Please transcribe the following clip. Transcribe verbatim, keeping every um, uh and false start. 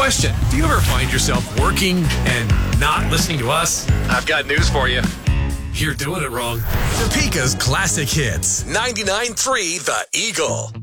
Question: do you ever find yourself working and not listening to us? I've got news for you. You're doing it wrong. Topeka's classic hits. ninety-nine point three The Eagle.